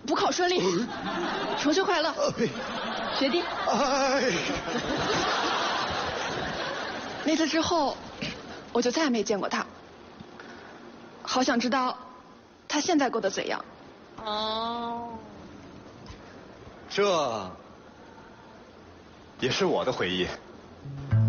补考顺利，重修快乐，学弟。 哎， 那次之后，我就再也没见过他。好想知道他现在过得怎样。 哦， 这也是我的回忆。